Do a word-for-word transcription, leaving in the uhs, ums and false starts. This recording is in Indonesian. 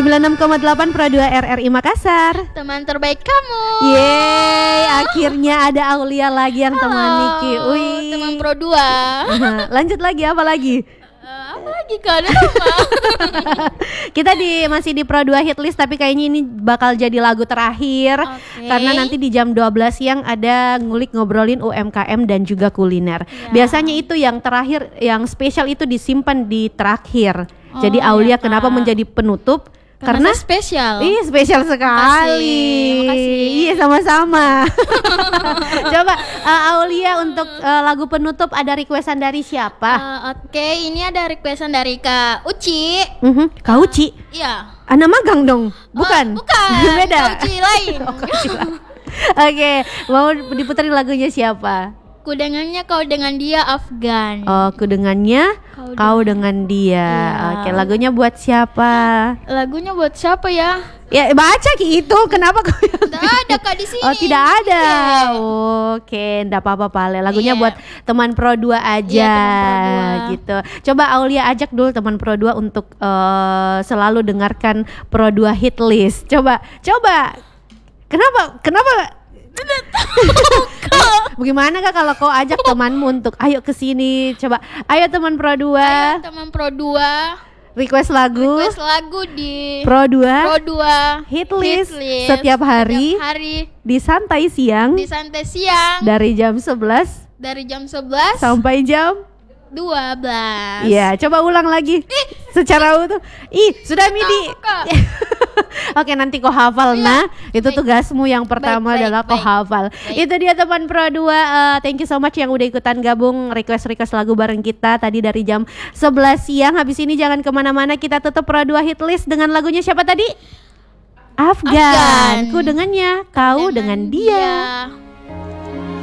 sembilan puluh enam koma delapan Pro dua R R I Makassar. Teman terbaik kamu. Yeay, akhirnya ada Aulia lagi yang teman Niki. Wih. Teman Pro dua. Lanjut lagi, apa lagi? Uh, apa lagi kan? Sama. Kita di masih di Pro dua Hitlist, tapi kayaknya ini bakal jadi lagu terakhir. Okay. Karena nanti di jam dua belas siang ada ngulik ngobrolin U M K M dan juga kuliner. Yeah. Biasanya itu yang terakhir, yang spesial itu disimpan di terakhir. Oh, jadi Aulia ya, kenapa menjadi penutup? Karena, Karena spesial. Iya, spesial sekali. Makasih, makasih. Iya, sama-sama. Coba uh, Aulia untuk uh, lagu penutup ada requestan dari siapa? Uh, Oke, okay. Ini ada requestan dari Kak Uci. Uh-huh. Kak Uci? Uh, iya. Anak magang dong? Bukan? Uh, bukan. Beda. Kak Uci lain. Oh, Oke, okay. Mau diputerin lagunya siapa? Ku dengannya kau dengan dia Afgan. Oh, ku dengannya kau, kau dengan, dengan dia. Iya. Oke, lagunya buat siapa? Lagunya buat siapa ya? Ya baca Ki itu. Kenapa kau? Tidak ada Kak di sini. Oh, tidak ada. Yeah. Oke, enggak apa-apa Pale. Lagunya yeah. buat teman Pro dua aja. Yeah, Pro dua. Gitu. Coba Aulia ajak dulu teman Pro dua untuk uh, selalu dengarkan Pro dua Hitlist. Coba, coba. Kenapa? Kenapa? Bagaimana Kak kalau kau ajak temanmu untuk ayo ke sini, coba. Ayo teman Pro dua. Ayo teman Pro dua. Request lagu. Request lagu di Pro dua. Pro dua Hitlist setiap hari. Setiap hari di santai siang. Di santai siang. Dari jam sebelas. Dari jam sebelas sampai jam dua belas. Iya, coba ulang lagi. Ih, secara utuh. Ih, sudah midi. Oke, nanti kau hafal. Nah, itu baik. Tugasmu yang pertama baik, adalah baik, kau baik. hafal. Baik. Itu dia teman Pro dua. Uh, thank you so much yang udah ikutan gabung request-request lagu bareng kita tadi dari jam sebelas siang. Habis ini jangan kemana-mana, kita tutup Pro dua Hitlist dengan lagunya siapa tadi? Afgan. Afgan. Ku dengannya, kau dengan, dengan dia. dia.